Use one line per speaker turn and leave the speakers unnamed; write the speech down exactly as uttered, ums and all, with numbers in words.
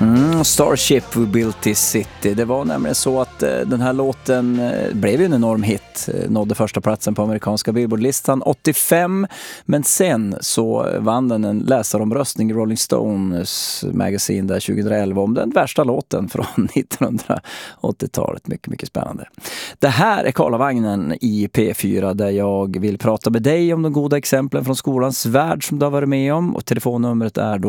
Mm, Starship We Built This City. Det var nämligen så att eh, den här låten eh, blev ju en enorm hit. Eh, nådde första platsen på amerikanska Billboardlistan åttiofem. Men sen så vann den en läsaromröstning i Rolling Stones Magazine där tjugoelva om den värsta låten från nittonhundraåttiotalet. Mycket, mycket spännande. Det här är Karlavagnen i P fyra där jag vill prata med dig om de goda exemplen från skolans värld som du har varit med om. Och telefonnumret är då